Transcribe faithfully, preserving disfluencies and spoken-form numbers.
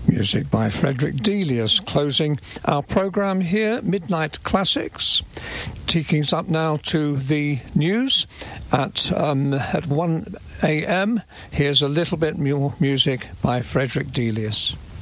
Music by Frederick Delius, closing our programme here, Midnight Classics. Taking us up now to the news at um, at one a.m. Here's a little bit more music by Frederick Delius.